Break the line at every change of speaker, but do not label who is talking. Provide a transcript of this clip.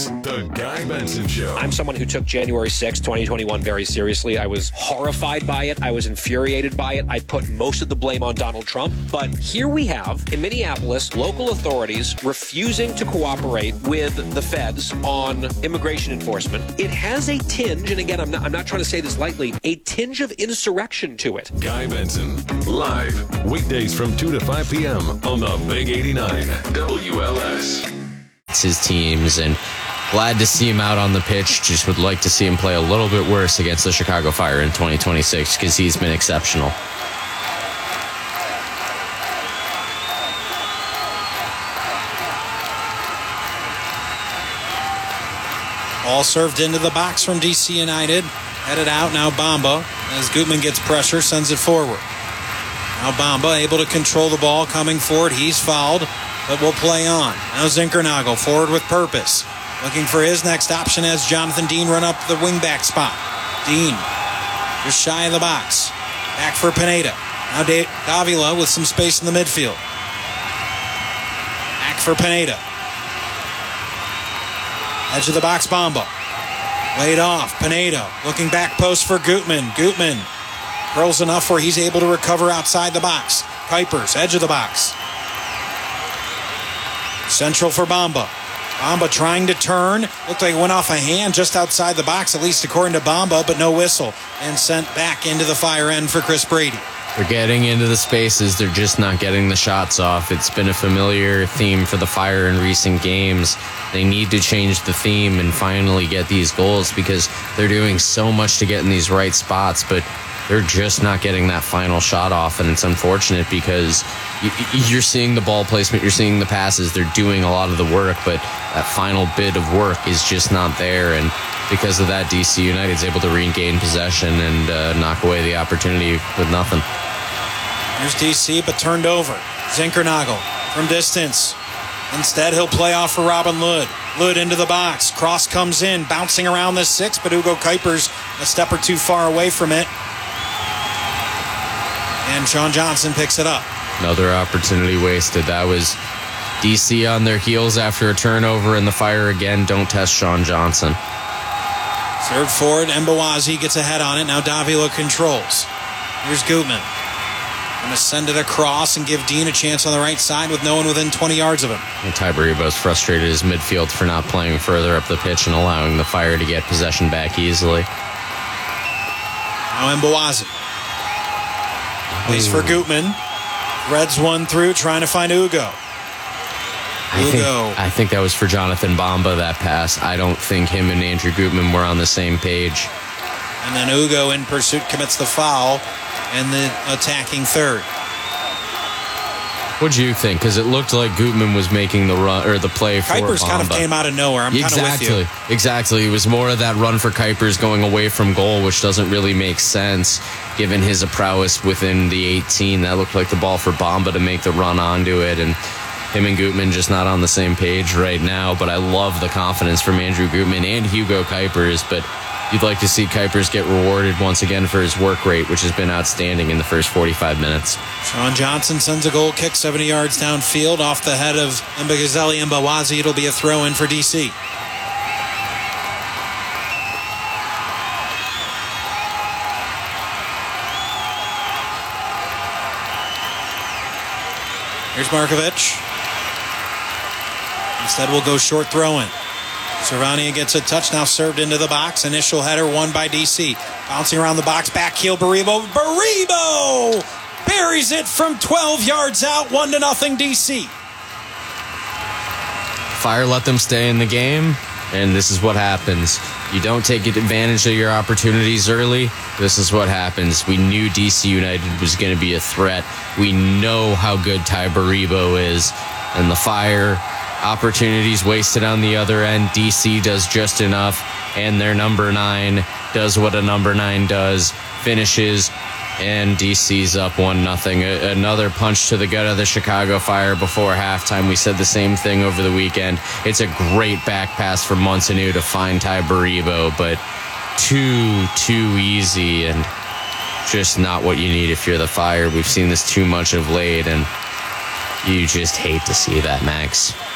The Guy Benson Show.
I'm someone who took January 6, 2021 very seriously. I was horrified by it. I was infuriated by it. I put most of the blame on Donald Trump. But here we have, in Minneapolis, local authorities refusing to cooperate with the feds on immigration enforcement. It has a tinge, and again, I'm not trying to say this lightly, a tinge of insurrection to it.
Guy Benson, live, weekdays from 2 to 5 p.m. on the Big 89 WLS.
It's his teams, and glad to see him out on the pitch. Just would like to see him play a little bit worse against the Chicago Fire in 2026 because he's been exceptional.
Ball served into the box from DC United. Headed out now Bamba as Gutman gets pressure, sends it forward. Now Bamba able to control the ball coming forward. He's fouled, but will play on. Now Zinkernagel forward with purpose. Looking for his next option as Jonathan Dean run up the wingback spot. Dean just shy of the box. Back for Pineda. Now Davila with some space in the midfield. Back for Pineda. Edge of the box, Bamba. Laid off. Pineda looking back post for Gutman. Gutman curls enough where he's able to recover outside the box. Kuipers, edge of the box. Central for Bamba. Bamba trying to turn. Looked like it went off a hand just outside the box, at least according to Bamba, but no whistle. And sent back into the Fire end for Chris Brady.
They're getting into the spaces. They're just not getting the shots off. It's been a familiar theme for the Fire in recent games. They need to change the theme and finally get these goals because they're doing so much to get in these right spots, but they're just not getting that final shot off. And it's unfortunate because you're seeing the ball placement, you're seeing the passes. They're doing a lot of the work, but that final bit of work is just not there. And because of that, DC United's able to regain possession and knock away the opportunity with nothing.
Here's DC, but turned over. Zinkernagel from distance. Instead, he'll play off for Robin Lod. Lod into the box. Cross comes in, bouncing around the 6, but Hugo Kuipers a step or two far away from it. And Sean Johnson picks it up.
Another opportunity wasted. That was DC on their heels after a turnover, and the Fire again don't test Sean Johnson.
Served forward, Mbawazi gets ahead on it. Now Davila controls. Here's Gutman. Going to send it across and give Dean a chance on the right side with no one within 20 yards of him.
And Ty Baribo's frustrated his midfield for not playing further up the pitch and allowing the Fire to get possession back easily.
Now Mbawazi. Plays for Gutman. Threads one through, trying to find Ugo.
I think that was for Jonathan Bamba, that pass. I don't think him and Andrew Gutman were on the same page.
And then Ugo in pursuit commits the foul and the attacking third.
What'd you think? Because it looked like Gutman was making the run or the play for
Kuipers
Bamba.
kind of came out of nowhere. I'm kind of with you.
Exactly. It was more of that run for Kuipers going away from goal, which doesn't really make sense given his prowess within the 18. That looked like the ball for Bamba to make the run onto it, and him and Gutman just not on the same page right now. But I love the confidence from Andrew Gutman and Hugo Kuipers, but you'd like to see Kuipers get rewarded once again for his work rate, which has been outstanding in the first 45 minutes.
Sean Johnson sends a goal kick 70 yards downfield off the head of Mbagazeli Mbawazi. It'll be a throw-in for DC. Here's Markovic. Instead, we'll go short throw-in. Servania gets a touch, now served into the box. Initial header won by DC. Bouncing around the box, back heel Baribo. Baribo buries it from 12 yards out, 1-0 DC.
Fire let them stay in the game, and this is what happens. You don't take advantage of your opportunities early, this is what happens. We knew DC United was going to be a threat. We know how good Ty Baribo is, and the Fire opportunities wasted on the other end. DC does just enough, and their number 9 does what a number 9 does, finishes, and DC's up 1-0. Another punch to the gut of the Chicago Fire before halftime. We said the same thing over the weekend. It's a great back pass from Monsonu to find Ty Baribo, but too easy and just not what you need if you're the Fire. We've seen this too much of late, and you just hate to see that, Max.